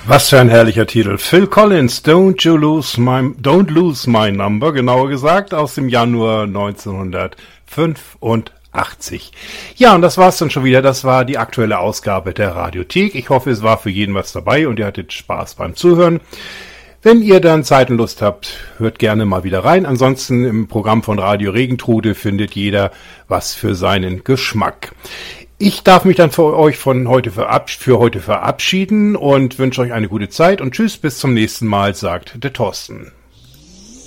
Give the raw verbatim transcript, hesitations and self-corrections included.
Was für ein herrlicher Titel. Phil Collins, Don't You Lose My, Don't Lose My Number, genauer gesagt, aus dem Januar neunzehnhundertfünfundachtzig. Ja, und das war's dann schon wieder. Das war die aktuelle Ausgabe der Radiothek. Ich hoffe, es war für jeden was dabei und ihr hattet Spaß beim Zuhören. Wenn ihr dann Zeit und Lust habt, hört gerne mal wieder rein. Ansonsten im Programm von Radio Regentrude findet jeder was für seinen Geschmack. Ich darf mich dann für euch von heute verabsch- für heute verabschieden und wünsche euch eine gute Zeit und tschüss, bis zum nächsten Mal, sagt der Thorsten.